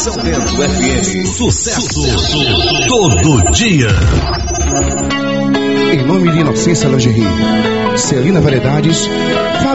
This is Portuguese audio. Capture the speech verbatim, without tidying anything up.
São Bento F M. Sucesso todo dia. Em nome de Inocência Lingerie, Celina Variedades,